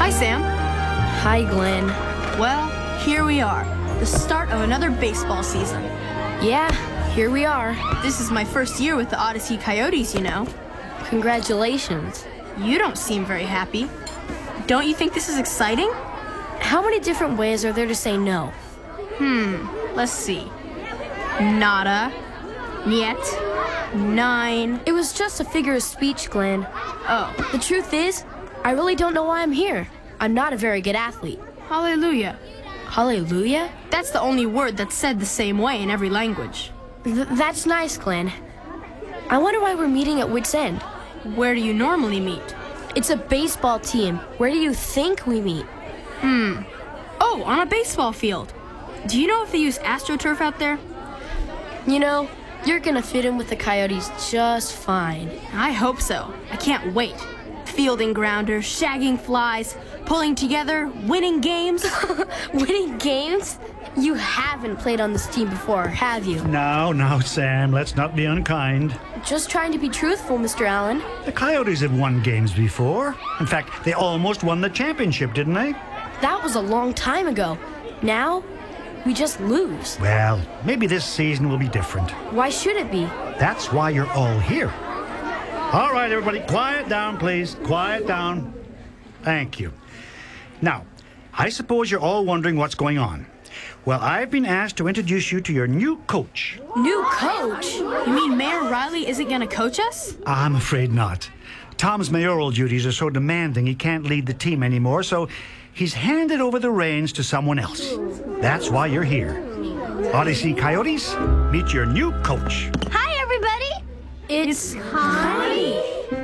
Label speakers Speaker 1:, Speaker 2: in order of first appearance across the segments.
Speaker 1: Hi, Sam.
Speaker 2: Hi, Glenn.
Speaker 1: Well, here we are. The start of another baseball season.
Speaker 2: Yeah, here we are.
Speaker 1: This is my first year with the Odyssey Coyotes, you know.
Speaker 2: Congratulations.
Speaker 1: You don't seem very happy. Don't you think this is exciting?
Speaker 2: How many different ways are there to say no?
Speaker 1: Let's see. Nada. Niet. 9.
Speaker 2: It was just a figure of speech, Glenn.
Speaker 1: Oh,
Speaker 2: The truth is, I really don't know why I'm here. I'm not a very good athlete.
Speaker 1: hallelujah.
Speaker 2: Hallelujah?
Speaker 1: That's the only word that's said the same way in every language.
Speaker 2: That's nice, Glenn. I wonder why we're meeting at Wits End.
Speaker 1: Where do you normally meet?
Speaker 2: It's a baseball team. Where do you think we meet?
Speaker 1: Oh, on a baseball field. Do you know if they use AstroTurf out there?
Speaker 2: You know, you're gonna fit in with the Coyotes just fine.
Speaker 1: I hope so. I can't wait. Fielding grounders, shagging flies, pulling together, winning games.
Speaker 2: Winning games? You haven't played on this team before, have you?
Speaker 3: Now, Sam, let's not be unkind.
Speaker 2: Just trying to be truthful, Mr. Allen.
Speaker 3: The Coyotes have won games before. In fact, they almost won the championship, didn't they?
Speaker 2: That was a long time ago. Now, we just lose.
Speaker 3: Well, maybe this season will be different.
Speaker 2: Why should it be?
Speaker 3: That's why you're all here. All right, everybody, quiet down, please. Quiet down. Thank you. Now, I suppose you're all wondering what's going on. Well, I've been asked to introduce you to your new coach.
Speaker 2: New coach?
Speaker 1: You mean Mayor Riley isn't going to coach us?
Speaker 3: I'm afraid not. Tom's mayoral duties are so demanding he can't lead the team anymore, so he's handed over the reins to someone else. That's why you're here. Odyssey Coyotes, meet your new coach.
Speaker 4: Hi, everybody.
Speaker 2: It's
Speaker 4: Connie.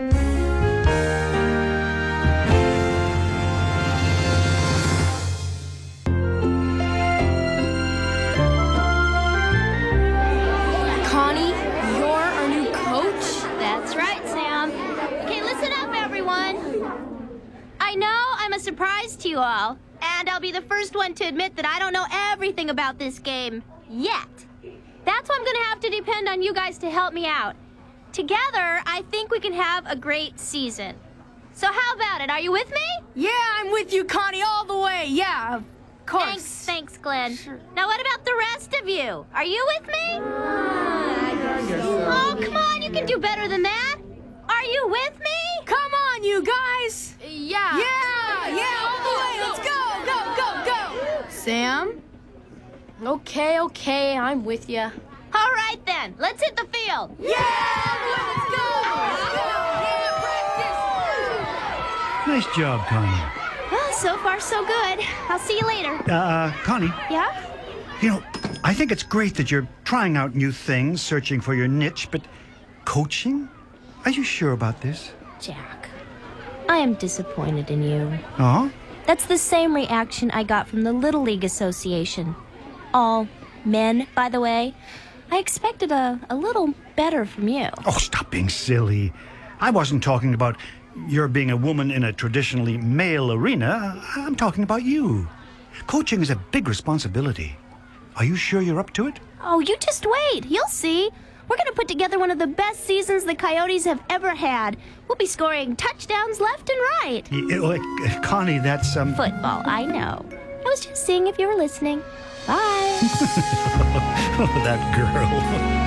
Speaker 2: Connie. You're our new coach?
Speaker 4: That's right, Sam. Okay, listen up, everyone. I know I'm a surprise to you all, and I'll be the first one to admit that I don't know everything about this game yet. That's why I'm going to have to depend on you guys to help me out. Together, I think we can have a great season. So how about it? Are you with me?
Speaker 1: Yeah, I'm with you, Connie, all the way. Yeah, of course.
Speaker 4: Thanks, Glenn. Now, what about the rest of you? Are you with me? Oh, come on, you can do better than that. Are you with me?
Speaker 1: Come on, you guys.
Speaker 2: Yeah.
Speaker 1: Yeah, all the way. Let's go. Sam?
Speaker 2: Okay, I'm with you.
Speaker 4: All right, then. Let's hit the field.
Speaker 1: Let's go.
Speaker 3: Nice job, Connie.
Speaker 4: Well, so far, so good. I'll see you later.
Speaker 3: Connie,
Speaker 4: Yeah?
Speaker 3: you know, I think it's great that you're trying out new things, searching for your niche, but coaching? Are you sure about this?
Speaker 4: Jack, I am disappointed in you.
Speaker 3: Oh?
Speaker 4: That's the same reaction I got from the Little League Association. All men, by the way. I expected a little better from you.
Speaker 3: Oh, stop being silly. I wasn't talking about your being a woman in a traditionally male arena. I'm talking about you. Coaching is a big responsibility. Are you sure you're up to it?
Speaker 4: Oh, you just wait. You'll see. We're going to put together one of the best seasons the Coyotes have ever had. We'll be scoring touchdowns left and right.
Speaker 3: Connie, that's,
Speaker 4: Football, I know. I was just seeing if you were listening. Bye.
Speaker 3: Oh, that girl.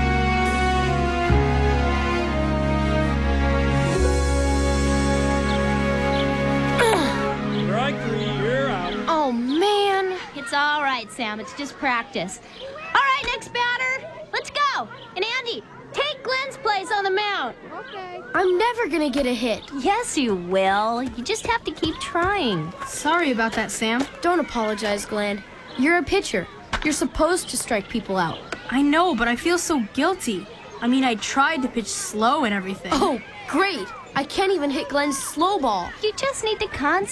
Speaker 2: Oh, man.
Speaker 4: It's all right, Sam. It's just practice. All right, next batter. Let's go. And Andy, take Glenn's place on the mound.
Speaker 2: I'm never gonna get a hit.
Speaker 4: Yes, you will. You just have to keep trying.
Speaker 1: Sorry about that, Sam.
Speaker 2: Don't apologize, Glenn. You're a pitcher. You're supposed to strike people out.
Speaker 1: I know, but I feel so guilty. I mean, I tried to pitch slow and everything.
Speaker 2: Oh, great. I can't even hit Glenn's slow ball.
Speaker 4: You just need to concentrate.